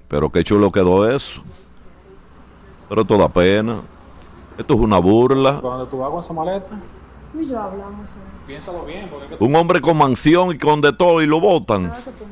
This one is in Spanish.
Pero qué chulo quedó eso. Pero esto da pena. Esto es una burla. Cuando tú vas con esa maleta, Tú y yo hablamos. piénsalo bien, porque es que Un hombre con mansión y con de todo y lo botan. Nada que tú